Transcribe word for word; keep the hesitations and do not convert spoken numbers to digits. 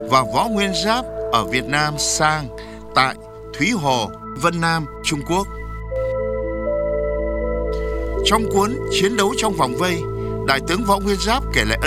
và Võ Nguyên Giáp ở Việt Nam sang tại Thúy Hồ, Vân Nam, Trung Quốc. Trong cuốn Chiến đấu trong vòng vây, Đại tướng Võ Nguyên Giáp kể lại ấn